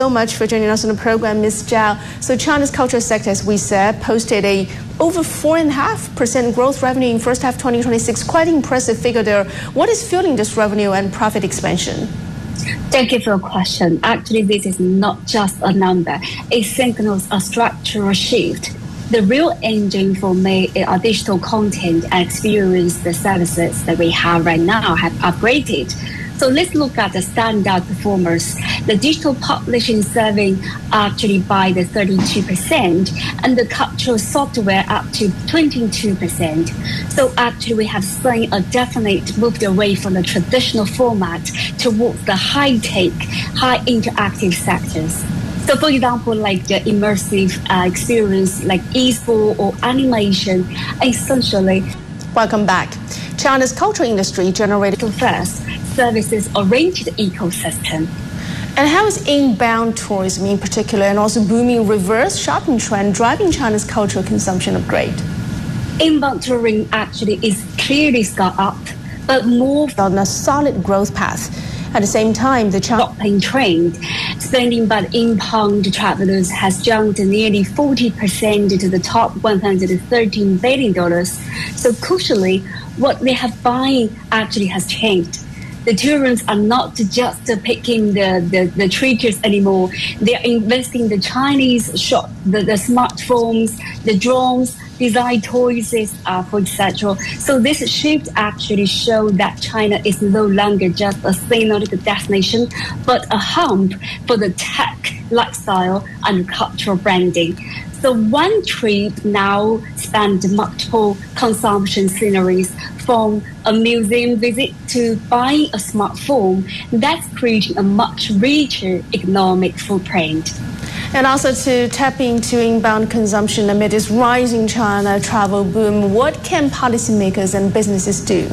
So much for joining us on the program, Ms. Zhao. So China's cultural sector, as we said, posted a over 4.5% growth revenue in first half 2026. Quite impressive figure there. What is fueling this revenue and profit expansion? Thank you for your question. Actually, this is not just a number. It signals a structural shift. The real engine for me is our digital content and experience. The services that we have right now have upgraded. So let's look at the standout performers. The digital publishing serving actually by the 32%, and the cultural software up to 22%. So actually we have seen a definite move away from the traditional format towards the high-tech, high-interactive sectors. So for example, like the immersive experience like e-sport or animation, essentially. Welcome back. China's cultural industry generated first services-oriented ecosystem. And how is inbound tourism in particular and also booming reverse shopping trend driving China's cultural consumption upgrade? Inbound tourism actually is clearly got up, but more on a solid growth path. At the same time, the shopping trend, spending by inbound travelers has jumped nearly 40% to the top $113 billion. So crucially, what they have buying actually has changed. The tourists are not just picking the treasures anymore. They are investing in the Chinese shop, the smartphones, the drones, design toys, for etc. So this shift actually shows that China is no longer just a single destination, but a hub for the tech, lifestyle, and cultural branding. So one trip now spans multiple consumption scenarios, from a museum visit to buying a smartphone. That's creating a much richer economic footprint. And also to tap into inbound consumption amid this rising China travel boom, what can policymakers and businesses do?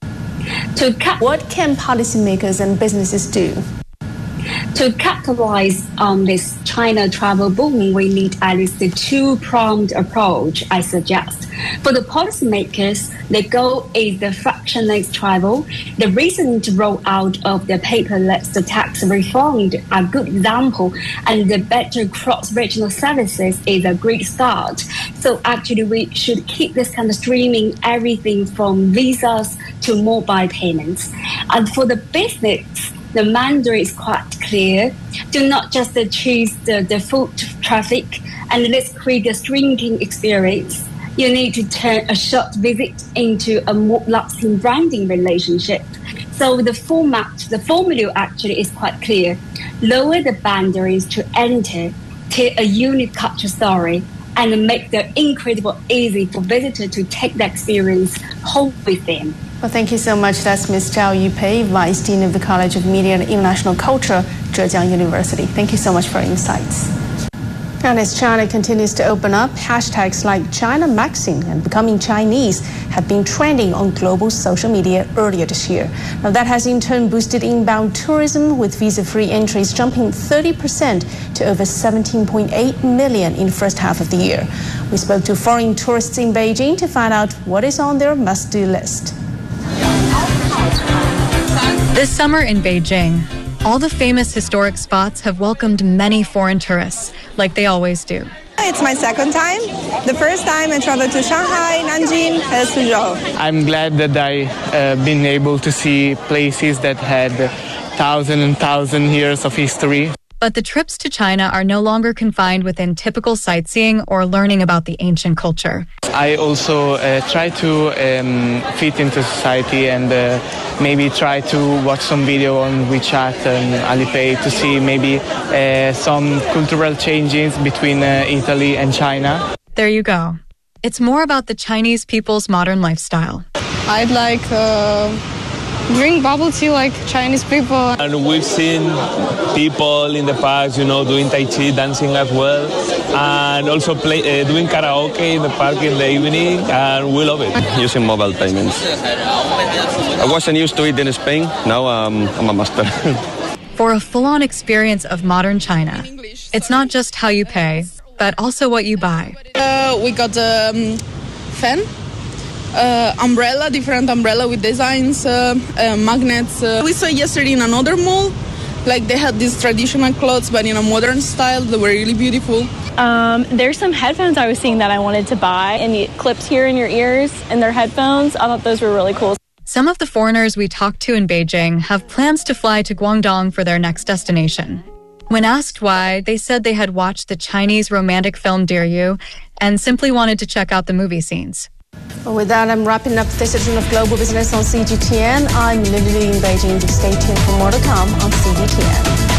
What can policymakers and businesses do? To capitalize on this China travel boom, we need at least a two-pronged approach, I suggest. For the policymakers, the goal is the frictionless travel. The recent rollout of the paperless tax refund are a good example, and the better cross-regional services is a great start. So actually, we should keep this kind of streaming everything from visas to mobile payments. And for the business, the mandate is quite clear. Do not just choose the foot traffic, and let's create a streaming experience. You need to turn a short visit into a more lasting branding relationship. So the formula actually is quite clear. Lower the boundaries to enter, tell a unique culture story, and make the incredible easy for visitors to take the experience home with them. Well, thank you so much. That's Ms. Zhao Yupei, Vice Dean of the College of Media and International Culture, Zhejiang University. Thank you so much for your insights. And as China continues to open up, hashtags like China Maxing and Becoming Chinese have been trending on global social media earlier this year. Now that has in turn boosted inbound tourism, with visa-free entries jumping 30% to over 17.8 million in the first half of the year. We spoke to foreign tourists in Beijing to find out what is on their must-do list. This summer in Beijing, all the famous historic spots have welcomed many foreign tourists, like they always do. It's my second time. The first time I traveled to Shanghai, Nanjing, and Suzhou. I'm glad that I've been able to see places that had thousands and thousands years of history. But the trips to China are no longer confined within typical sightseeing or learning about the ancient culture. I also try to fit into society and maybe try to watch some video on WeChat and Alipay to see maybe some cultural changes between Italy and China. There you go. It's more about the Chinese people's modern lifestyle. I'd like drink bubble tea like Chinese people. And we've seen people in the past, doing Tai Chi, dancing as well, and also doing karaoke in the park in the evening, and we love it. Using mobile payments. I wasn't used to it in Spain. Now I'm a master. For a full-on experience of modern China, it's not just how you pay, but also what you buy. We got a fan. Different umbrella with designs, magnets. We saw yesterday in another mall Like they had these traditional clothes, but in a modern style. They were really beautiful. There's some headphones I was seeing that I wanted to buy, and the clips here in your ears and their headphones. I thought those were really cool. Some of the foreigners we talked to in Beijing have plans to fly to Guangdong for their next destination. When asked why, they said they had watched the Chinese romantic film Dear You and simply wanted to check out the movie scenes. Well, with that, I'm wrapping up this edition of Global Business on CGTN. I'm Lily in Beijing. Stay tuned for more to come on CGTN.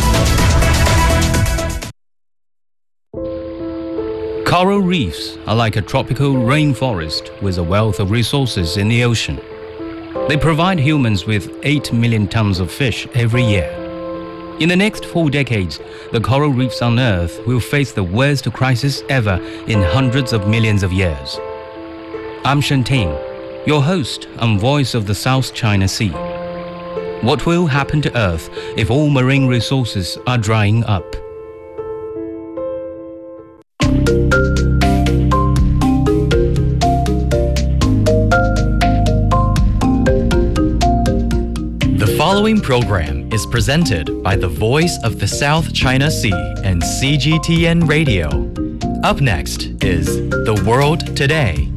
Coral reefs are like a tropical rainforest with a wealth of resources in the ocean. They provide humans with 8 million tons of fish every year. In the next 4 decades, the coral reefs on Earth will face the worst crisis ever in hundreds of millions of years. I'm Shen Ting, your host and voice of the South China Sea. What will happen to Earth if all marine resources are drying up? The following program is presented by the Voice of the South China Sea and CGTN Radio. Up next is The World Today.